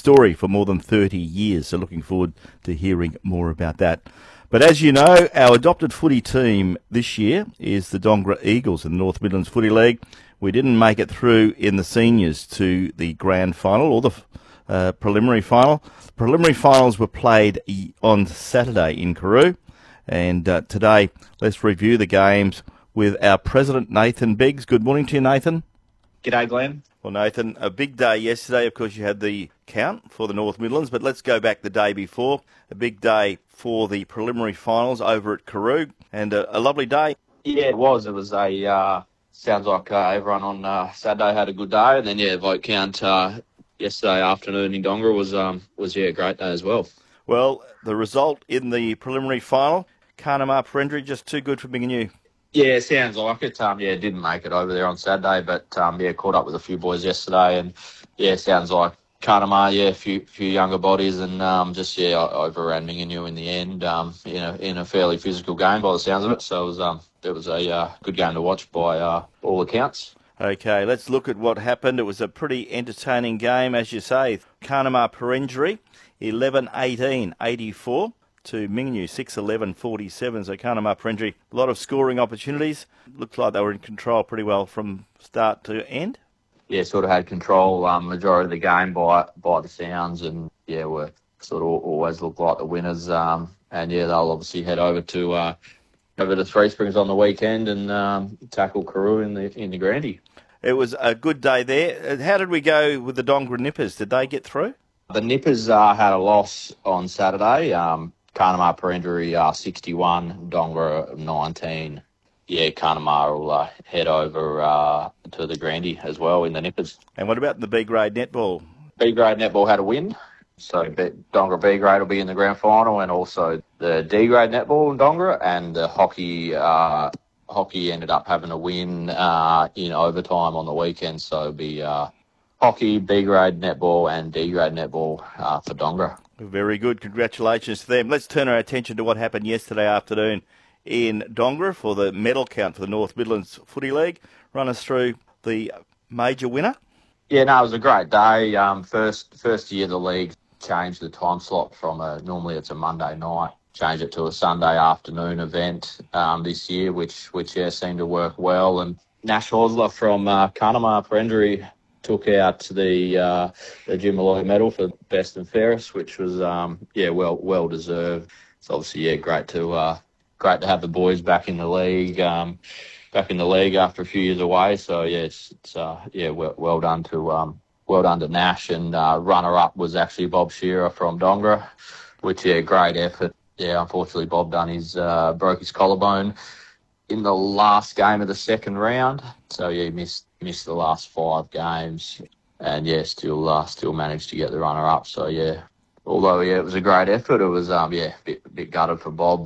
story for more than 30 years, so looking forward to hearing more about that. But as you know, our adopted footy team this year is the Dongara Eagles in the North Midlands Footy League. We didn't make it through in the seniors to the grand final or the preliminary final. The preliminary finals were played on Saturday in Carew, and today let's review the games with our president, Nathan Biggs. Good morning to you, Nathan. G'day, Glenn. Well, Nathan, a big day yesterday. Of course, you had the count for the North Midlands, but let's go back the day before. A big day for the preliminary finals over at Carew, and a lovely day. Yeah, it was. It was a, sounds like everyone on Saturday had a good day, and then, vote count yesterday afternoon in Dongara was a great day as well. Well, the result in the preliminary final, Carnamah Perendry, just too good for Mingenew. Yeah, sounds like it. Didn't make it over there on Saturday, but caught up with a few boys yesterday, and sounds like Carnamah, a few younger bodies, and overran Mingenew in the end. In a fairly physical game by the sounds of it. So it was a good game to watch by all accounts. Okay, let's look at what happened. It was a pretty entertaining game, as you say. Carnamah Perendry, 11-18-84. To Mingenew, 6-11-47. So Carnamah Perendry, a lot of scoring opportunities. Looks like they were in control pretty well from start to end. Yeah, sort of had control majority of the game by the sounds, and were sort of always looked like the winners. They'll obviously head over to Three Springs on the weekend and tackle Carew in the Grandy. It was a good day there. How did we go with the Dongara Nippers? Did they get through? The Nippers had a loss on Saturday. Carnamah Perendry 61, Dongara 19. Carnamah will head over to the Grandy as well in the Nippers. And what about the B-grade netball? B-grade netball had a win. So Dongara B-grade will be in the grand final, and also the D-grade netball in Dongara, and the hockey ended up having a win in overtime on the weekend. So it'll be hockey, B-grade netball and D-grade netball for Dongara. Very good. Congratulations to them. Let's turn our attention to what happened yesterday afternoon in Dongara for the medal count for the North Midlands Footy League. Run us through the major winner. Yeah, no, it was a great day. First year the league changed the time slot from normally it's a Monday night, changed it to a Sunday afternoon event this year, which seemed to work well. And Nash Osler from Carnamah Perendry took out the Jim Malloy medal for best and fairest, which was well deserved. It's obviously great to have the boys back in the league after a few years away. So well done to Nash, and runner up was actually Bob Shearer from Dongara, which great effort. Unfortunately Bob broke his collarbone in the last game of the second round, so he missed the last 5 games, and still managed to get the runner up. So although it was a great effort, it was a bit gutted for Bob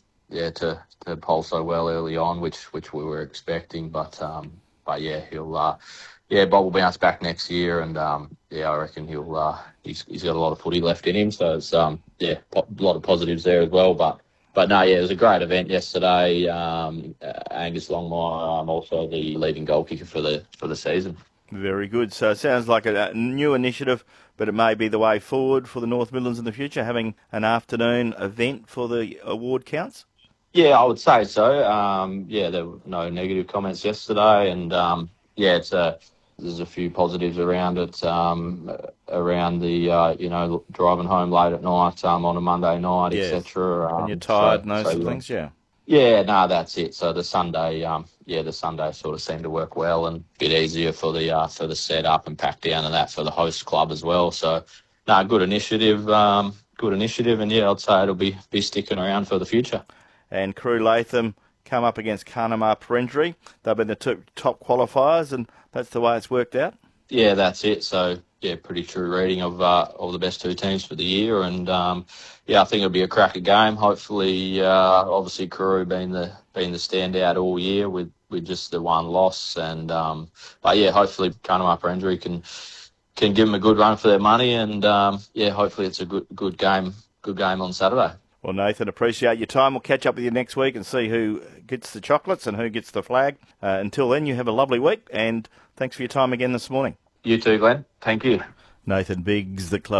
to poll so well early on, which we were expecting, but he'll Bob will bounce back next year, and I reckon he's got a lot of footy left in him, so it's a lot of positives there as well. But no, it was a great event yesterday. Angus Longmire, also the leading goal kicker for the season. Very good. So it sounds like a new initiative, but it may be the way forward for the North Midlands in the future, having an afternoon event for the award counts. Yeah, I would say so. There were no negative comments yesterday, and there's a few positives around it, around the, driving home late at night on a Monday night, etc. And you're tired and those things, that's it. So the Sunday, sort of seemed to work well, and a bit easier for the setup and pack down and that for the host club as well. So, good initiative, and I'd say it'll be sticking around for the future. And Carew Latham come up against Carnamah Perendry. They've been the two top qualifiers, and that's the way it's worked out. Yeah, that's it. So, pretty true reading of the best two teams for the year. And, I think it'll be a cracker game. Hopefully, obviously, Carew being the standout all year with just the one loss. And, hopefully Carnamah Perendry can give them a good run for their money. And, hopefully it's a good game on Saturday. Well, Nathan, appreciate your time. We'll catch up with you next week and see who gets the chocolates and who gets the flag. Until then, you have a lovely week, and thanks for your time again this morning. You too, Glenn. Thank you. Nathan Biggs, the club